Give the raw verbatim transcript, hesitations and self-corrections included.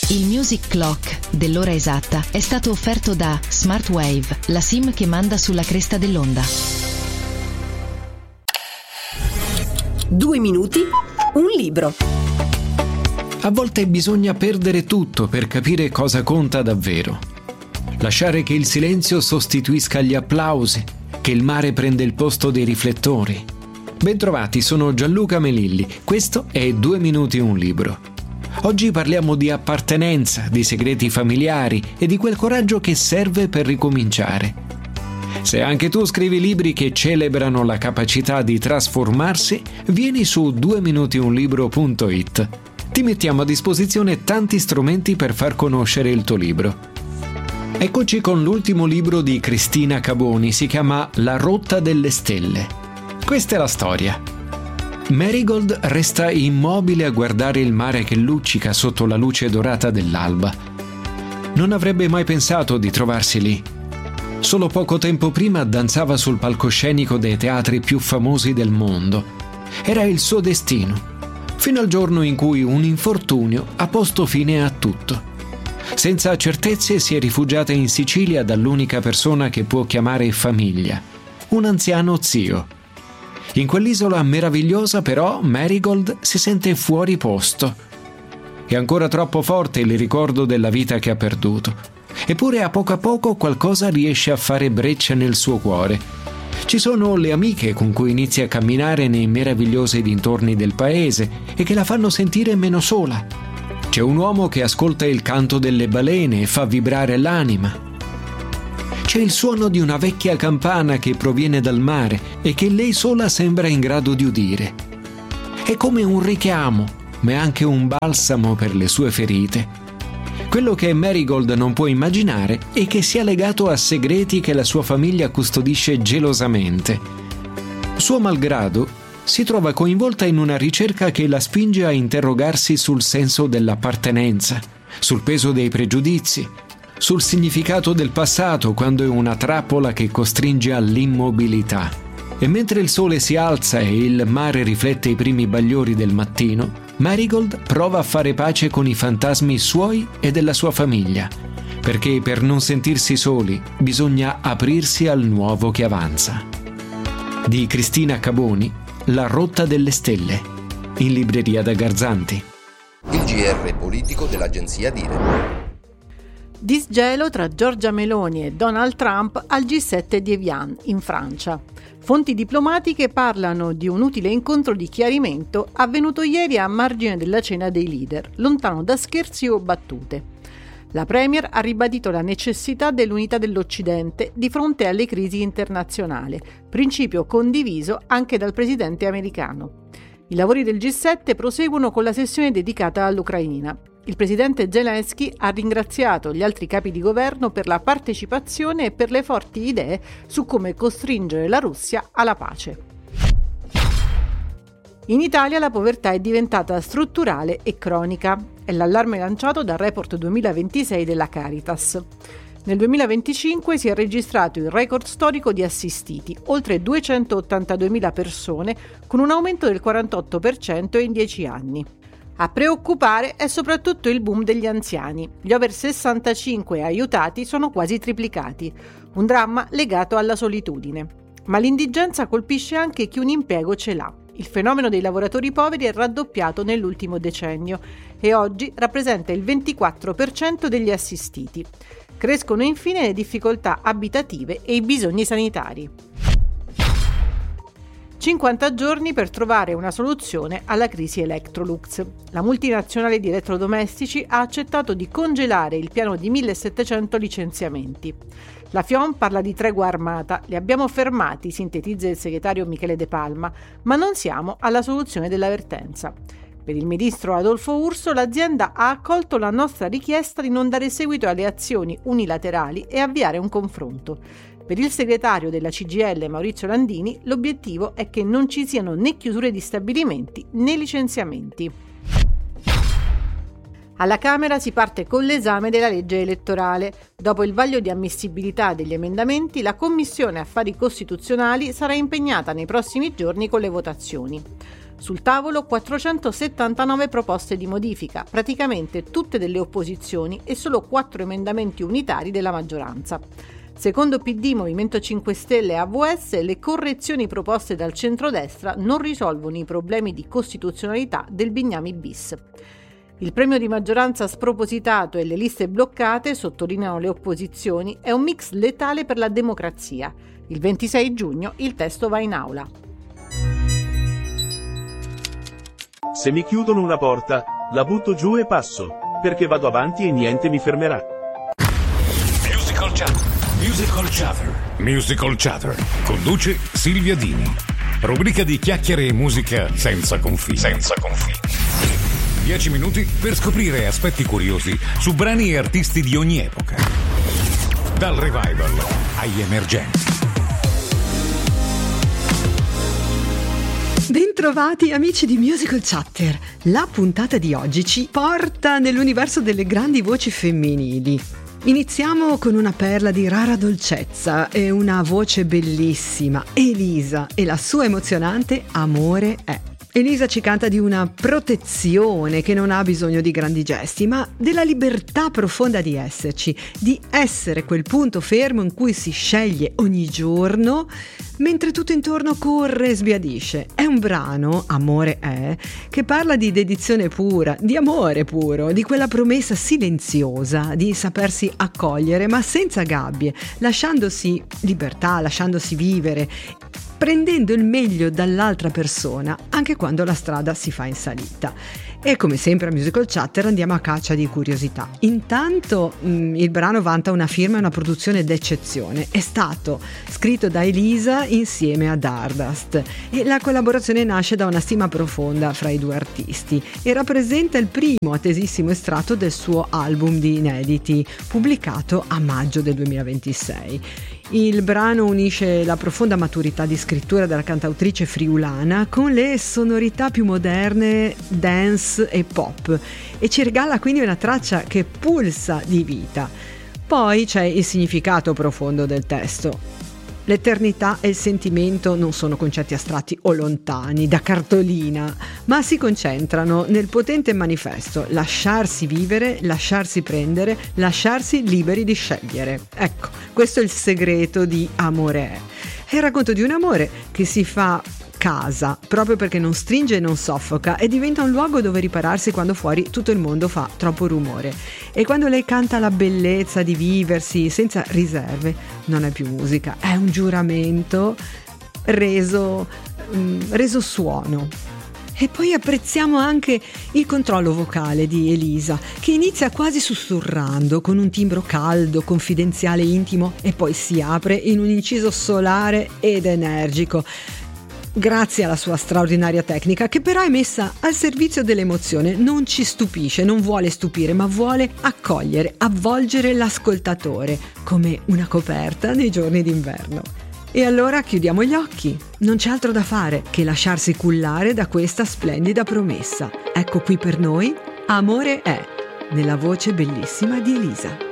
Il Music Clock dell'ora esatta è stato offerto da Smartwave, la SIM che manda sulla cresta dell'onda. Due minuti, un libro. A volte bisogna perdere tutto per capire cosa conta davvero. Lasciare che il silenzio sostituisca gli applausi, che il mare prenda il posto dei riflettori. Bentrovati, sono Gianluca Melilli. Questo è Due minuti, un libro. Oggi parliamo di appartenenza, di segreti familiari e di quel coraggio che serve per ricominciare. Se anche tu scrivi libri che celebrano la capacità di trasformarsi, vieni su due minuti un libro punto it. Ti mettiamo a disposizione tanti strumenti per far conoscere il tuo libro. Eccoci con l'ultimo libro di Cristina Caboni, si chiama La rotta delle stelle. Questa è la storia. Marigold resta immobile a guardare il mare che luccica sotto la luce dorata dell'alba. Non avrebbe mai pensato di trovarsi lì. Solo poco tempo prima danzava sul palcoscenico dei teatri più famosi del mondo. Era il suo destino, fino al giorno in cui un infortunio ha posto fine a tutto. Senza certezze si è rifugiata in Sicilia dall'unica persona che può chiamare famiglia, un anziano zio. In quell'isola meravigliosa però Marigold si sente fuori posto. È ancora troppo forte il ricordo della vita che ha perduto. Eppure a poco a poco qualcosa riesce a fare breccia nel suo cuore. Ci sono le amiche con cui inizia a camminare nei meravigliosi dintorni del paese e che la fanno sentire meno sola. C'è un uomo che ascolta il canto delle balene e fa vibrare l'anima. C'è il suono di una vecchia campana che proviene dal mare e che lei sola sembra in grado di udire. È come un richiamo, ma è anche un balsamo per le sue ferite. Quello che Marigold non può immaginare è che sia legato a segreti che la sua famiglia custodisce gelosamente. Suo malgrado, si trova coinvolta in una ricerca che la spinge a interrogarsi sul senso dell'appartenenza, sul peso dei pregiudizi, sul significato del passato quando è una trappola che costringe all'immobilità. E mentre il sole si alza e il mare riflette i primi bagliori del mattino, Marigold prova a fare pace con i fantasmi suoi e della sua famiglia, perché per non sentirsi soli bisogna aprirsi al nuovo che avanza. Di Cristina Caboni, La rotta delle stelle, in libreria da Garzanti. Il G R politico dell'agenzia Dire. Disgelo tra Giorgia Meloni e Donald Trump al G sette di Evian, in Francia. Fonti diplomatiche parlano di un utile incontro di chiarimento avvenuto ieri a margine della cena dei leader, lontano da scherzi o battute. La Premier ha ribadito la necessità dell'unità dell'Occidente di fronte alle crisi internazionali, principio condiviso anche dal presidente americano. I lavori del G sette proseguono con la sessione dedicata all'Ucraina. Il presidente Zelensky ha ringraziato gli altri capi di governo per la partecipazione e per le forti idee su come costringere la Russia alla pace. In Italia la povertà è diventata strutturale e cronica. È l'allarme lanciato dal report duemilaventisei della Caritas. Nel duemilaventicinque si è registrato il record storico di assistiti, oltre duecentottantaduemila persone, con un aumento del quarantotto per cento in dieci anni. A preoccupare è soprattutto il boom degli anziani. Gli over sessantacinque aiutati sono quasi triplicati, un dramma legato alla solitudine. Ma l'indigenza colpisce anche chi un impiego ce l'ha. Il fenomeno dei lavoratori poveri è raddoppiato nell'ultimo decennio e oggi rappresenta il ventiquattro per cento degli assistiti. Crescono infine le difficoltà abitative e i bisogni sanitari. cinquanta giorni per trovare una soluzione alla crisi Electrolux. La multinazionale di elettrodomestici ha accettato di congelare il piano di millesettecento licenziamenti. La FIOM parla di tregua armata, li abbiamo fermati, sintetizza il segretario Michele De Palma, ma non siamo alla soluzione della vertenza. Per il ministro Adolfo Urso l'azienda ha accolto la nostra richiesta di non dare seguito alle azioni unilaterali e avviare un confronto. Per il segretario della C G I L Maurizio Landini l'obiettivo è che non ci siano né chiusure di stabilimenti né licenziamenti. Alla Camera si parte con l'esame della legge elettorale. Dopo il vaglio di ammissibilità degli emendamenti, la Commissione Affari Costituzionali sarà impegnata nei prossimi giorni con le votazioni. Sul tavolo quattrocentosettantanove proposte di modifica, praticamente tutte delle opposizioni e solo quattro emendamenti unitari della maggioranza. Secondo P D, Movimento cinque Stelle e A V S, le correzioni proposte dal centrodestra non risolvono i problemi di costituzionalità del Bignami bis. Il premio di maggioranza spropositato e le liste bloccate, sottolineano le opposizioni, è un mix letale per la democrazia. Il ventisei giugno il testo va in aula. Se mi chiudono una porta, la butto giù e passo, perché vado avanti e niente mi fermerà. Musical Chatter. Musical Chatter. Musical Chatter. Conduce Silvia Dini. Rubrica di chiacchiere e musica senza confini. Senza confini. Dieci minuti per scoprire aspetti curiosi su brani e artisti di ogni epoca. Dal revival agli emergenti. Bentrovati amici di Musical Chatter. La puntata di oggi ci porta nell'universo delle grandi voci femminili. Iniziamo con una perla di rara dolcezza e una voce bellissima, Elisa, e la sua emozionante Amore è. Elisa ci canta di una protezione che non ha bisogno di grandi gesti, ma della libertà profonda di esserci, di essere quel punto fermo in cui si sceglie ogni giorno, mentre tutto intorno corre e sbiadisce. È un brano, Amore è, che parla di dedizione pura, di amore puro, di quella promessa silenziosa di sapersi accogliere, ma senza gabbie, lasciandosi libertà, lasciandosi vivere, prendendo il meglio dall'altra persona anche quando la strada si fa in salita. E come sempre a Musical Chatter andiamo a caccia di curiosità. Intanto mh, il brano vanta una firma e una produzione d'eccezione. È stato scritto da Elisa insieme a Dardust e la collaborazione nasce da una stima profonda fra i due artisti e rappresenta il primo attesissimo estratto del suo album di inediti pubblicato a maggio del duemilaventisei. Il brano unisce la profonda maturità di scrittura della cantautrice friulana con le sonorità più moderne, dance e pop, e ci regala quindi una traccia che pulsa di vita. Poi c'è il significato profondo del testo. L'eternità e il sentimento non sono concetti astratti o lontani, da cartolina, ma si concentrano nel potente manifesto: lasciarsi vivere, lasciarsi prendere, lasciarsi liberi di scegliere. Ecco, questo è il segreto di Amore è. È il racconto di un amore che si fa casa, proprio perché non stringe e non soffoca, e diventa un luogo dove ripararsi quando fuori tutto il mondo fa troppo rumore. E quando lei canta la bellezza di viversi senza riserve, non è più musica, è un giuramento reso, mm, reso suono. E poi apprezziamo anche il controllo vocale di Elisa, che inizia quasi sussurrando, con un timbro caldo, confidenziale, intimo, e poi si apre in un inciso solare ed energico, grazie alla sua straordinaria tecnica, che però è messa al servizio dell'emozione. Non ci stupisce, non vuole stupire, ma vuole accogliere, avvolgere l'ascoltatore come una coperta nei giorni d'inverno. E allora chiudiamo gli occhi, non c'è altro da fare che lasciarsi cullare da questa splendida promessa. Ecco qui per noi Amore è, nella voce bellissima di Elisa.